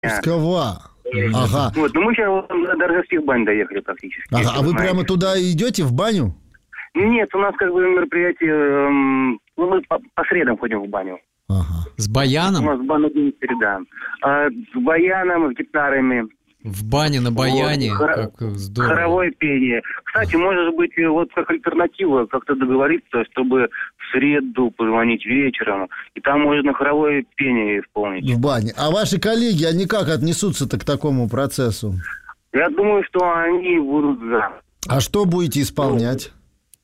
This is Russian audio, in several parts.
Пскова. Ага. Вот, но мы сейчас до Ржевских бань доехали практически. Ага, а вы прямо туда идете, в баню? Нет, у нас как бы мероприятие... мы по средам ходим в баню. Ага. С баяном? У нас баня день среда. С баяном, с гитарами. В бане на баяне, Вот, как здорово. Хоровое пение. Кстати, может быть, вот как альтернатива как-то договориться, чтобы в среду позвонить вечером, и там можно хоровое пение исполнить. В бане. А ваши коллеги, они как отнесутся-то к такому процессу? Я думаю, что они будут за. А что будете исполнять?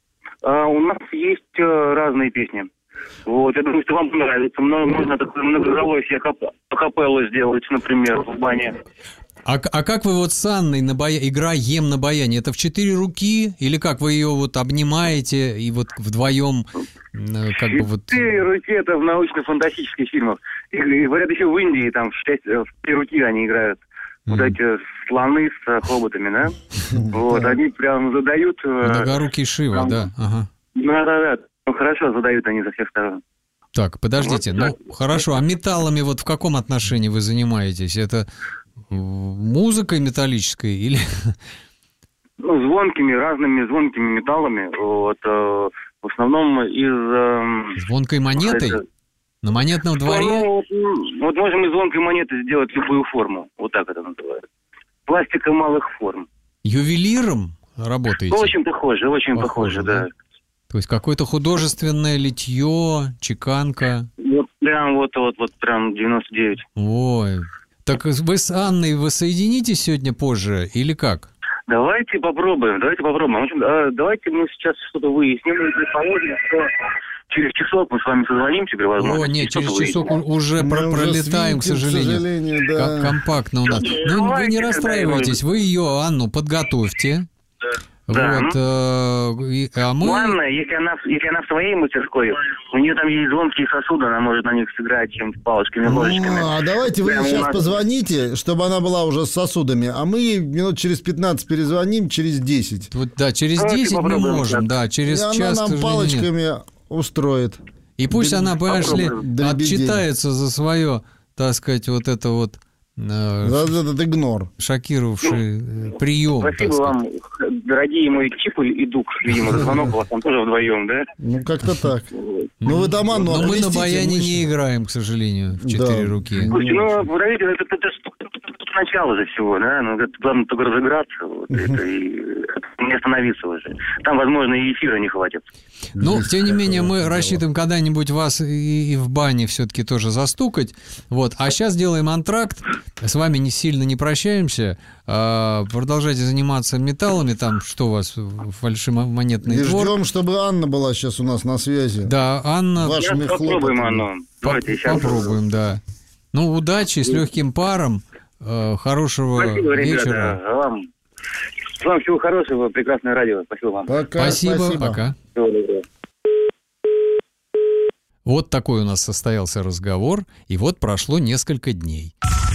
У нас есть разные песни. Вот, я думаю, что вам понравится. Можно такое многоголовое себе акапеллу сделать, например, в бане. А как вы вот с Анной играем на баяне? Это в 4 руки? Или как вы ее вот обнимаете и вот вдвоем как бы вот... 4 руки это в научно-фантастических фильмах. И говорят, еще в Индии там в 3 руки они играют. Вот эти слоны с хоботами, да? Вот, они прям задают... Многорукий Шива, да. Ага. Да. Ну, хорошо задают они со всех сторон. Так, подождите, Вот, ну, хорошо, а металлами вот в каком отношении вы занимаетесь? Это музыкой металлической или... Ну, разными звонкими металлами. Вот, в основном из... Звонкой монетой? На монетном дворе? Ну, вот можем из звонкой монеты сделать любую форму. Вот так это называется. Пластика малых форм. Ювелиром работаете? Ну, очень похоже, да. То есть какое-то художественное литье, чеканка? Вот прям 99. Ой. Так вы с Анной воссоединитесь сегодня позже или как? Давайте попробуем. В общем, давайте мы сейчас что-то выясним. Предположим, что через часок мы с вами созвонимся при возможности. О, нет, через часок уже пролетаем, к сожалению. Да. Как компактно у нас. Ну, вы не расстраивайтесь, вы ее, Анну, подготовьте. Да. Вот, а мы... Ну, Анна, если она в своей мастерской, у нее там есть звонкие сосуды, она может на них сыграть чем-то палочками, ложечками. А давайте вы сейчас позвоните, чтобы она была уже с сосудами, а мы ей минут через 15 перезвоним, через 10. Вот, да, через 10 мы можем, да, через и час, она нам палочками устроит. И пусть она, понимаешь ли, отчитается за свое, так сказать, вот это вот... За этот игнор. Шокировавший прием. Спасибо вам, дорогие мои Чип и Дук. Видимо, звонок у вас там тоже вдвоем, да? Ну, как-то так. Ну, вы там Анну но мы на баяне не играем, к сожалению, в 4 руки. Слушайте, ну, подождите, это начало же всего, да? Ну, главное только разыграться, вот, и не остановиться уже. Там, возможно, и эфира не хватит. Ну, тем не менее, мы рассчитываем когда-нибудь вас и в бане все-таки тоже застукать. Вот. А сейчас делаем антракт. С вами сильно не прощаемся. Продолжайте заниматься металлами. Там что у вас? Фальшимонетный двор. И ждем, чтобы Анна была сейчас у нас на связи. Да, Анна. Попробуем, Анну. Давайте сейчас. Попробуем, да. Ну, удачи, с легким паром. Хорошего Спасибо, вечера. Ребята, вам всего хорошего, прекрасное радио. Спасибо вам. Спасибо. Пока. Всего доброго. Вот такой у нас состоялся разговор, и вот прошло несколько дней.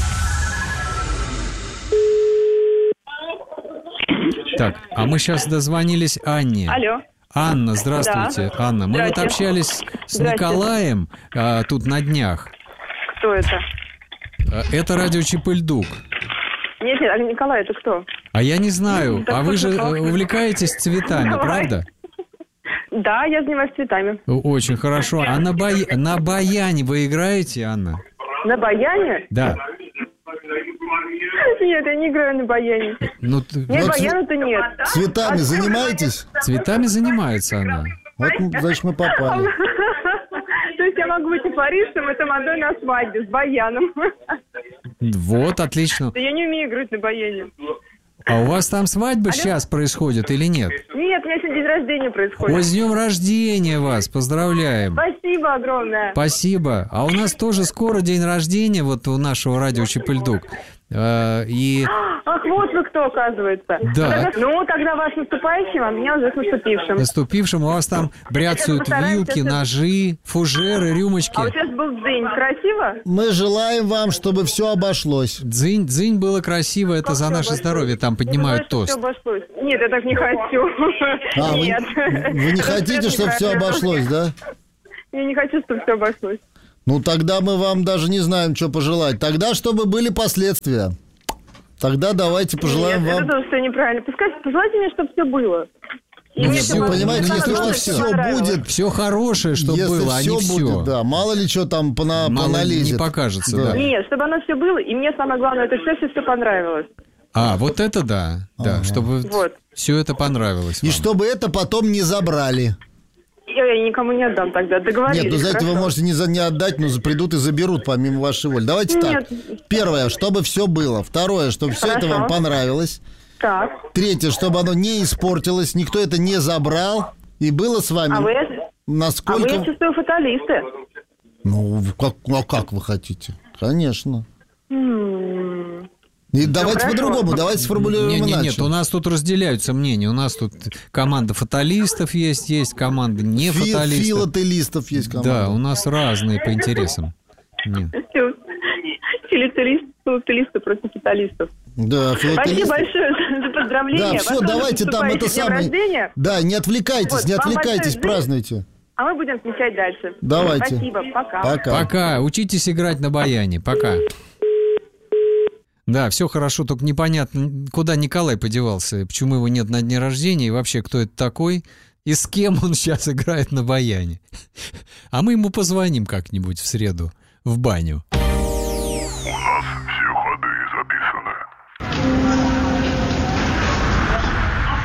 Так, а мы сейчас дозвонились Анне. Алло. Анна, здравствуйте. Да. Анна, мы вот общались с Николаем тут на днях. Кто это? Это радио Чип и Дук. Нет, Николай, это кто? А я не знаю. А вы же увлекаетесь цветами, Николай. Правда? Да, я занимаюсь цветами. Очень хорошо. А на баяне вы играете, Анна? На баяне? Да. Нет, я не играю на баяне. Ну, Нет, баяна-то нет. Цветами занимаетесь? Цветами занимается она. Вот, значит, мы попали. То есть я могу быть и флористом, и тамадой на свадьбе с баяном. Вот, отлично. Да я не умею играть на баяне. А у вас там свадьба сейчас происходит или нет? Нет, у меня сегодня день рождения происходит. Ой, с днем рождения вас, поздравляем. Спасибо огромное. Спасибо. А у нас тоже скоро день рождения, вот у нашего радио Чип и Дук. И... Ах, вот вы кто, оказывается. Да. Ну, тогда вас наступающим, а меня уже с наступившим. Наступившим. У вас там бряцают вилки, ножи, фужеры, рюмочки. А вот сейчас был дзынь. Красиво? Мы желаем вам, чтобы все обошлось. Дзынь было красиво, это за наше здоровье. Там поднимают тост. Нет, я так не хочу. Нет. Вы не хотите, чтобы все обошлось, да? Я не хочу, чтобы все обошлось. Ну, тогда мы вам даже не знаем, что пожелать. Тогда, чтобы были последствия. Тогда давайте пожелаем Нет, вам... это тоже все неправильно. Пускай, пожелайте мне, чтобы все было. И Ну, мне всё, это понимаете, самое если у главное, вас что все понравилось. будет... Все хорошее, что Если было, а не все все. будет, да, мало ли что там Мало поналезет. не покажется, да. Нет, чтобы оно все было, и мне самое главное, это все понравилось. А, вот это да. Да, чтобы Вот. все это понравилось И вам. чтобы это потом не забрали. Я никому не отдам тогда, договорились. Нет, ну за это вы хорошо. можете не отдать, но придут и заберут помимо вашей воли. Давайте так. Нет. Первое, чтобы все было. Второе, чтобы все это Хорошо. вам понравилось. Так, Третье, чтобы оно не испортилось, никто это не забрал. И было с вами а вы, насколько... я чувствую, фаталисты. Ну, как вы хотите? Конечно. И давайте хорошо. по-другому, давайте сформулируем иначе. Нет, у нас тут разделяются мнения. У нас тут команда фаталистов есть команда не фаталистов. Филателистов есть команда. Да, у нас разные по интересам. Нет. Филателисты против фаталистов. Да, Спасибо филателисты. большое за поздравления. Да, все, Вас тоже давайте там это наступающим днем самое... рождения. Да, не отвлекайтесь, Вот, не вам отвлекайтесь, большое празднуйте. А мы будем отмечать дальше. Давайте. Спасибо, пока. Пока. Пока. Учитесь играть на баяне. Пока. Да, все хорошо, только непонятно, куда Николай подевался, почему его нет на дне рождения, и вообще, кто это такой, и с кем он сейчас играет на баяне. А мы ему позвоним как-нибудь в среду в баню.